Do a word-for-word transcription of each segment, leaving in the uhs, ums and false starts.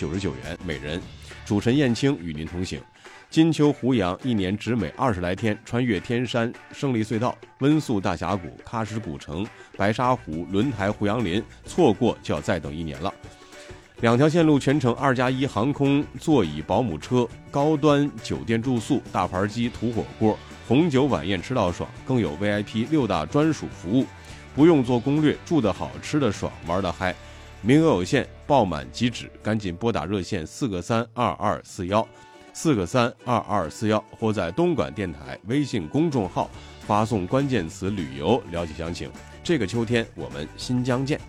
九十九元每人。主神燕青与您同行。金秋胡杨一年只每二十来天，穿越天山胜利隧道、温宿大峡谷、喀什古城、白沙湖、轮台胡杨林，错过就要再等一年了。两条线路全程二加一航空座椅保姆车，高端酒店住宿，大盘鸡土火锅，红酒晚宴吃到爽，更有 V I P 六大专属服务，不用做攻略，住得好，吃得爽，玩得嗨。名额有限，爆满即止，赶紧拨打热线四个三二二四幺。四个三二二四幺，或在东莞电台微信公众号发送关键词旅游了解详情。这个秋天我们新疆见。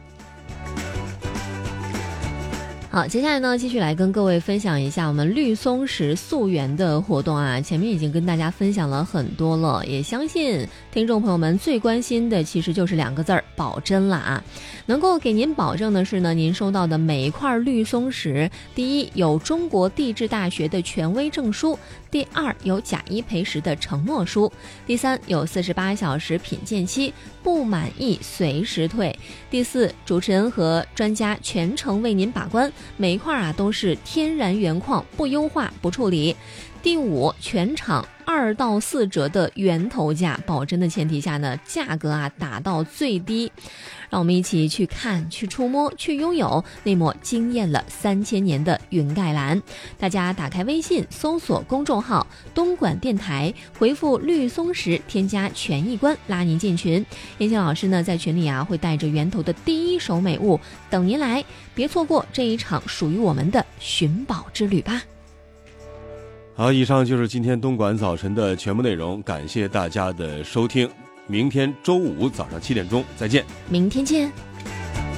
好，接下来呢，继续来跟各位分享一下我们绿松石溯源的活动啊。前面已经跟大家分享了很多了，也相信听众朋友们最关心的其实就是两个字儿，保真了啊。能够给您保证的是呢，您收到的每一块绿松石，第一有中国地质大学的权威证书，第二有假一赔十的承诺书，第三有四十八小时品鉴期，不满意随时退，第四主持人和专家全程为您把关，每一块啊都是天然原矿，不优化不处理，第五全场二到四折的源头价，保真的前提下呢，价格啊打到最低。让我们一起去看、去触摸、去拥有那抹惊艳了三千年的云盖蓝。大家打开微信，搜索公众号东莞电台，回复绿松石，添加权益观，拉您进群。燕青老师呢在群里啊会带着源头的第一手美物等您来，别错过这一场属于我们的寻宝之旅吧。 好，以上就是今天东莞早晨的全部内容，感谢大家的收听。明天周五早上七点钟再见， 明天见。